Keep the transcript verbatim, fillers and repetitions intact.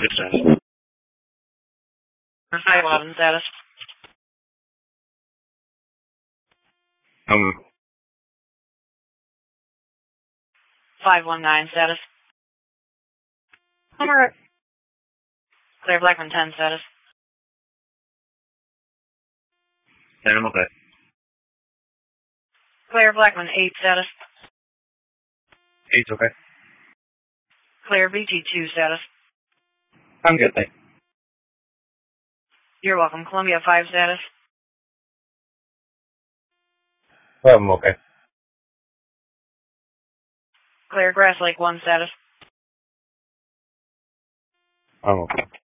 Good status. five eleven status. Um, five one nine status. Alright. Clear Blackman ten status. ten, I'm okay. Clear Blackman eight status. eight's okay. Clear B T two status. I'm good, thanks. You're welcome. Columbia five status. I'm okay. Clear Grass Lake one status. I'm okay.